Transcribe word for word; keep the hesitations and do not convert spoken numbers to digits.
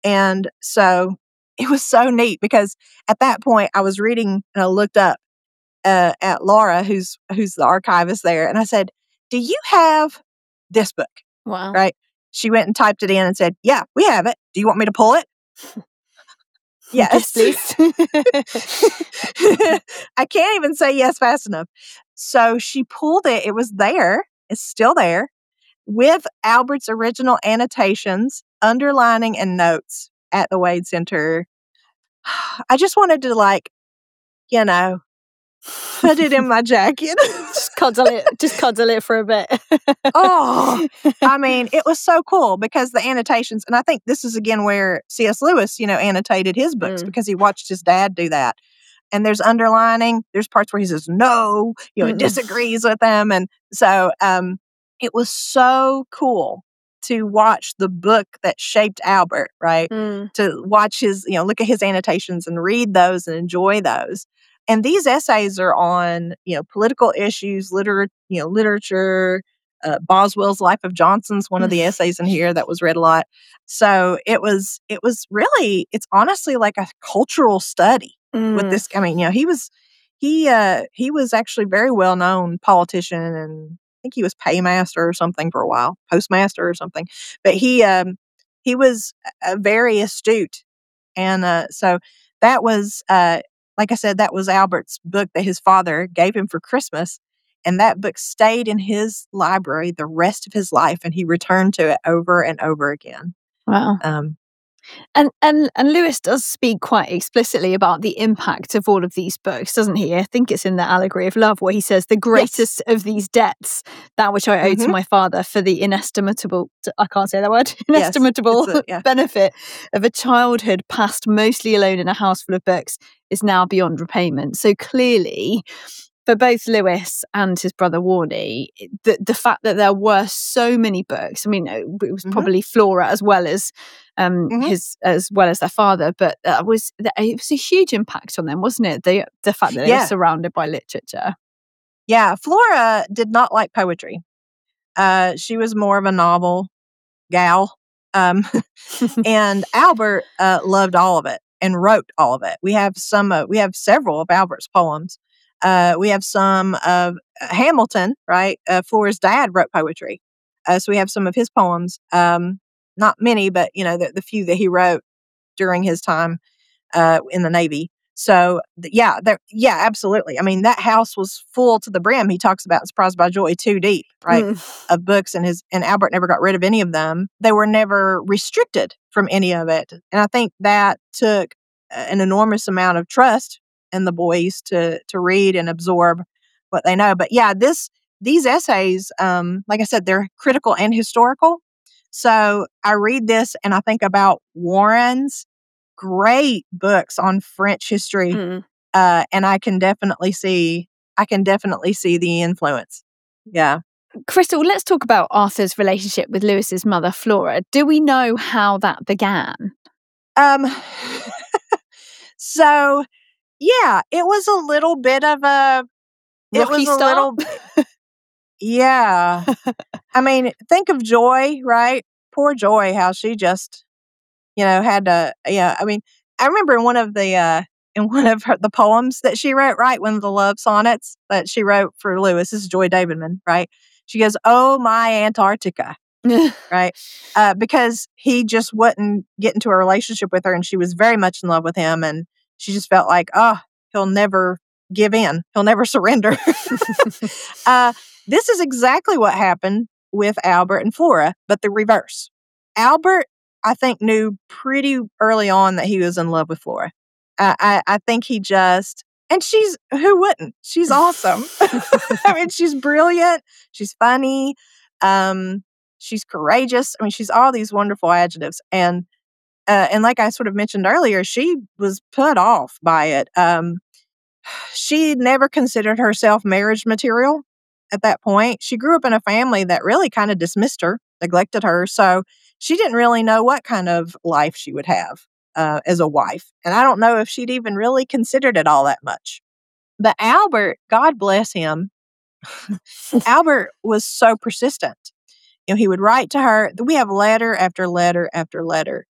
And so it was so neat because at that point I was reading and I looked up uh, at Laura, who's who's the archivist there, and I said, "Do you have this book?" Wow. Right? She went and typed it in and said, "Yeah, we have it. Do you want me to pull it?" Yes, please. I can't even say yes fast enough. So she pulled it. It was there. It's still there with Albert's original annotations, underlining, and notes at the Wade Center. I just wanted to, like, you know, put it in my jacket. Just cuddle it. Just cuddle it for a bit. Oh, I mean, it was so cool because the annotations, and I think this is again where C S. Lewis, you know, annotated his books Mm. because he watched his dad do that. And there's underlining. There's parts where he says no, you know, he Mm-mm. disagrees with them, and so um, it was so cool to watch the book that shaped Albert. Right, Mm. to watch his, you know, look at his annotations and read those and enjoy those. And these essays are on, you know, political issues, liter, you know, literature. Uh, Boswell's Life of Johnson's one of the essays in here that was read a lot. So it was, it was really, it's honestly like a cultural study Mm. with this. I mean, you know, he was, he, uh, he was actually very well known politician, and I think he was paymaster or something for a while, postmaster or something. But he, um, he was uh, very astute, and uh, so that was, uh, like I said, that was Albert's book that his father gave him for Christmas. And that book stayed in his library the rest of his life, and he returned to it over and over again. Wow. Um, And, and and Lewis does speak quite explicitly about the impact of all of these books, doesn't he? I think it's in the Allegory of Love where he says, the greatest yes. of these debts, that which I owe Mm-hmm. to my father for the inestimable, I can't say that word, inestimable yes, a, yeah. benefit of a childhood passed mostly alone in a house full of books is now beyond repayment. So clearly, for both Lewis and his brother Warnie, the the fact that there were so many books, I mean, it was Mm-hmm. probably Flora as well as um, Mm-hmm. his as well as their father, but that was it was a huge impact on them, wasn't it? The the fact that they Yeah. were surrounded by literature. Yeah, Flora did not like poetry. Uh, she was more of a novel gal. Um, and Albert uh, loved all of it and wrote all of it. We have some, uh, we have several of Albert's poems. Uh, we have some of uh, Hamilton, right? Uh, Flora's dad wrote poetry. Uh, so we have some of his poems. Um, not many, but, you know, the, the few that he wrote during his time uh, in the Navy. So, th- yeah, there, yeah, absolutely. I mean, that house was full to the brim. He talks about Surprised by Joy, Too Deep, right, Mm. of books, and his and Albert never got rid of any of them. They were never restricted from any of it, and I think that took an enormous amount of trust in the boys to to read and absorb what they know. But yeah, this these essays, um, like I said, they're critical and historical. So I read this and I think about Warren's great books on French history, Mm. uh, and I can definitely see, I can definitely see the influence. Yeah, Crystal, let's talk about Arthur's relationship with Lewis's mother, Flora. Do we know how that began? um, so yeah, it was a little bit of a, it Rocky was a start? little, yeah. I mean, think of Joy, right? Poor Joy, how she just, you know, had to, yeah. I mean, I remember in one of the, uh, in one of her, the poems that she wrote, right? One of the love sonnets that she wrote for Lewis, this is Joy Davidman, right? She goes, "Oh, my Antarctica," right? Uh, because he just wouldn't get into a relationship with her, and she was very much in love with him, and she just felt like, oh, he'll never give in. He'll never surrender. uh, this is exactly what happened with Albert and Flora, but the reverse. Albert, I think, knew pretty early on that he was in love with Flora. I, I, I think he just, and she's, who wouldn't? She's awesome. I mean, she's brilliant. She's funny. Um, she's courageous. I mean, she's all these wonderful adjectives. And, uh, and like I sort of mentioned earlier, she was put off by it. Um, she never considered herself marriage material at that point. She grew up in a family that really kind of dismissed her, neglected her. So she didn't really know what kind of life she would have uh, as a wife. And I don't know if she'd even really considered it all that much. But Albert, God bless him, Albert was so persistent. You know, he would write to her. We have letter after letter after letter